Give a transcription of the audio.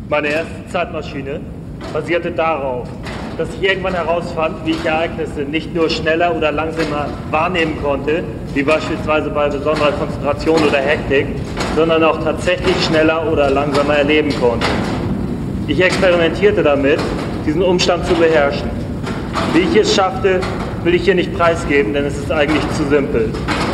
Meine erste Zeitmaschine basierte darauf, dass ich irgendwann herausfand, wie ich Ereignisse nicht nur schneller oder langsamer wahrnehmen konnte, wie beispielsweise bei besonderer Konzentration oder Hektik, sondern auch tatsächlich schneller oder langsamer erleben konnte. Ich experimentierte damit, diesen Umstand zu beherrschen. Wie ich es schaffte, will ich hier nicht preisgeben, denn es ist eigentlich zu simpel.